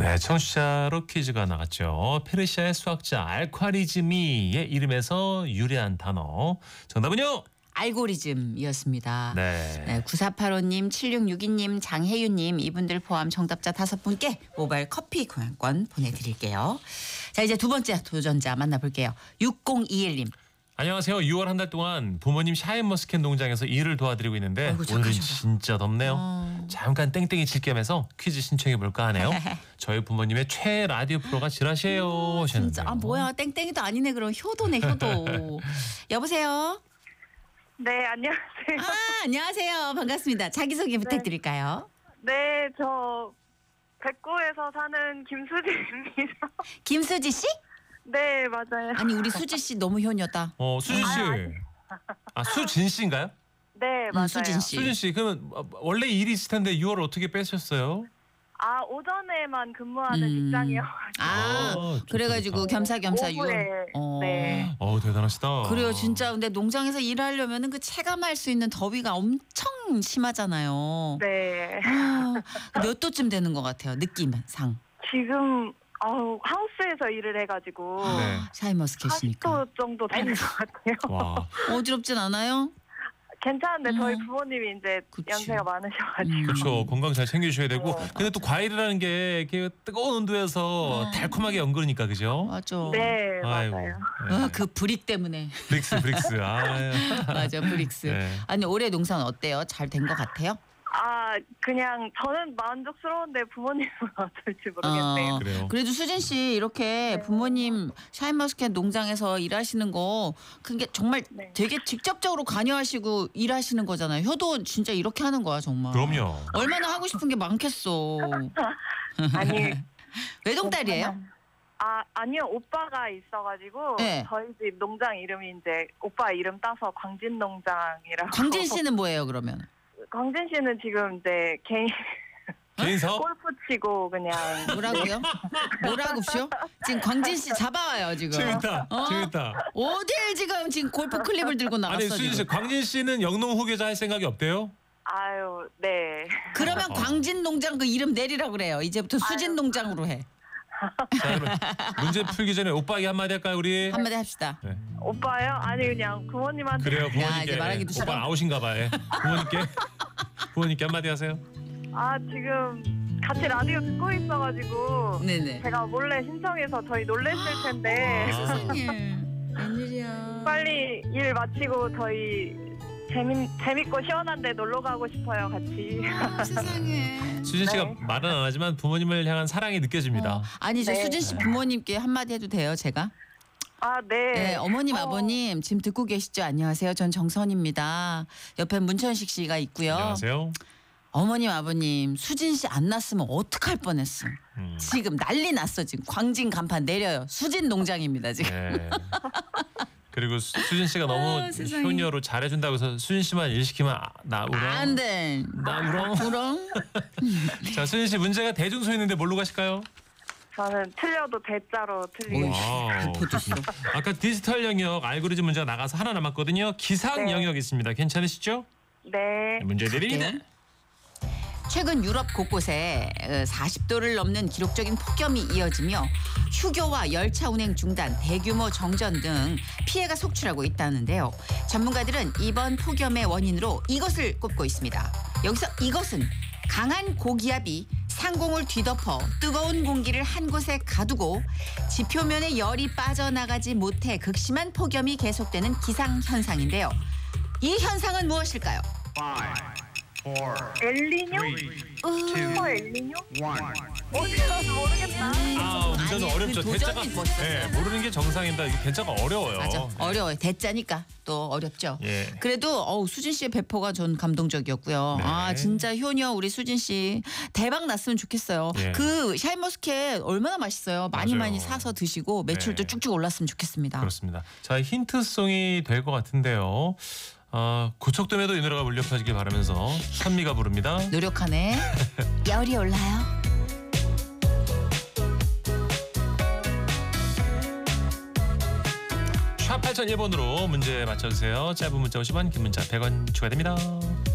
네, 청취자로 퀴즈가 나갔죠. 페르시아의 수학자 알콰리즈미의 이름에서 유래한 단어. 정답은요? 알고리즘이었습니다. 네. 9485님, 7662님, 장혜윤님 이분들 포함 정답자 5분께 모바일 커피 교환권 보내드릴게요. 자, 이제 두 번째 도전자 만나볼게요. 6021님. 안녕하세요. 6월 한 달 동안 부모님 샤인머스켓 농장에서 일을 도와드리고 있는데 아이고, 오늘은 착하셔라. 진짜 덥네요. 잠깐 땡땡이 칠 겸해서 퀴즈 신청해볼까 하네요. 저희 부모님의 최애 라디오 프로가 지라시예요. 진짜 뭐야, 땡땡이도 아니네. 그럼 효도네, 효도. 여보세요. 네, 안녕하세요. 안녕하세요. 반갑습니다. 자기소개 부탁드릴까요? 네, 저 백구에서 사는 김수진입니다. 김수지 씨? 네, 맞아요. 아니, 우리 수지 씨 너무 효녀다. 수진 씨. 수진 씨인가요? 네, 맞아요. 수진 씨. 수진 씨, 그러면 원래 일이 있을 텐데 6월 어떻게 빼셨어요? 오전에만 근무하는 직장이어가지고. 좋다, 그래가지고 좋다. 겸사겸사 오후에, 6월. 네. 대단하시다. 그래요, 진짜. 근데 농장에서 일하려면은 그 체감할 수 있는 더위가 엄청 심하잖아요. 네. 몇 도쯤 되는 것 같아요, 느낌상. 지금 하우스에서 일을 해가지고 네. 샤인머스켓이니까. 40도 정도 되는 것 같아요. 와. 어지럽진 않아요? 괜찮은데 저희 부모님이 이제 그치. 연세가 많으셔가지고. 그렇죠. 건강 잘 챙겨주셔야 되고. 네. 근데 또 과일이라는 게 이렇게 뜨거운 온도에서 달콤하게 연그러니까 그죠? 맞아. 네, 아이고. 맞아요. 네. 그 브릭 때문에. 브릭스. 맞아, 브릭스. 네. 아니, 올해 농사는 어때요? 잘 된 것 같아요? 그냥 저는 만족스러운데 부모님은 어떨지 모르겠네요. 그래요. 그래도 수진 씨 이렇게 부모님 샤인머스켓 농장에서 일하시는 거 그게 정말 네. 되게 직접적으로 관여하시고 일하시는 거잖아요. 효도 진짜 이렇게 하는 거야, 정말. 그럼요. 얼마나 하고 싶은 게 많겠어. 아니, 외동딸이에요? 아니요. 오빠가 있어가지고 네. 저희 집 농장 이름이 이제 오빠 이름 따서 광진 농장이라고. 광진 씨는 뭐예요, 그러면? 광진 씨는 지금 이제 개인 사업? 골프 치고 그냥. 뭐라고요? 뭐라고쇼? 지금 광진 씨 잡아와요, 지금. 재밌다. 재밌다. 어딜 지금 골프 클립을 들고 나갔어, 아니 수진 씨, 지금. 광진 씨는 영농 후계자 할 생각이 없대요? 아유, 네. 그러면 광진 농장 그 이름 내리라 그래요. 이제부터 수진 농장으로 해. 자, 그러면 문제 풀기 전에 오빠에게 한마디 할까요, 우리? 한마디 합시다. 네. 오빠요? 아니 그냥 부모님한테. 그래요, 야, 부모님께. 이제 말하기도 싫어. 오빠 아웃인가 봐요. 부모님께 한마디 하세요. 지금 같이 라디오 듣고 있어가지고 네네. 제가 몰래 신청해서 저희 놀랬을 텐데 세상에. 웬일이야. 빨리 일 마치고 저희 재밌고 시원한데 놀러 가고 싶어요, 같이. 세상에. 수진 씨가 네. 말은 안 하지만 부모님을 향한 사랑이 느껴집니다. 아니, 저 네. 수진 씨 부모님께 한마디 해도 돼요, 제가? 네. 네, 어머님, 아버님 지금 듣고 계시죠? 안녕하세요. 전 정선입니다. 옆에 문천식 씨가 있고요. 안녕하세요. 어머님, 아버님, 수진 씨 안 났으면 어떡할 뻔했어. 지금 난리 났어, 지금. 광진 간판 내려요. 수진 농장입니다, 지금. 네. 그리고 수진 씨가 너무 세상에. 효녀로 잘해준다고 해서 수진 씨만 일 시키면 나 울어. 안 돼. 나 울어. 우렁. 자, 수진 씨 문제가 대중소 있는데 뭘로 가실까요? 저는 틀려도 대자로 틀리겠습니다. 와우, 좋습니다. 아까 디지털 영역 알고리즘 문제가 나가서 하나 남았거든요. 기상 네. 영역 있습니다. 괜찮으시죠? 네. 문제 드립니다. 최근 유럽 곳곳에 40도를 넘는 기록적인 폭염이 이어지며 휴교와 열차 운행 중단, 대규모 정전 등 피해가 속출하고 있다는데요. 전문가들은 이번 폭염의 원인으로 이것을 꼽고 있습니다. 여기서 이것은 강한 고기압이 상공을 뒤덮어 뜨거운 공기를 한 곳에 가두고 지표면의 열이 빠져나가지 못해 극심한 폭염이 계속되는 기상현상인데요. 이 현상은 무엇일까요? 엘니뇨? 슈퍼 엘니뇨? 모르겠다. 문제는 아니, 어렵죠. 그 대자가 도전이 멋있었어요. 네, 모르는 게 정상입니다. 이게 대자가 어려워요. 맞아, 어려워요. 대자니까 또 어렵죠. 예. 그래도 수진 씨의 배포가 전 감동적이었고요. 네. 진짜 효녀 우리 수진 씨 대박 났으면 좋겠어요. 예. 그 샤인머스켓 얼마나 맛있어요. 많이 맞아요. 많이 사서 드시고 매출도 네. 쭉쭉 올랐으면 좋겠습니다. 그렇습니다. 자, 힌트송이 될 것 같은데요. 고척돔에도 이 노래가 울려퍼지길 바라면서 현미가 부릅니다. 노력하네. 열이 올라요. 샵 8001번으로 문제 맞춰주세요. 짧은 문자 50원, 긴 문자 100원 추가됩니다.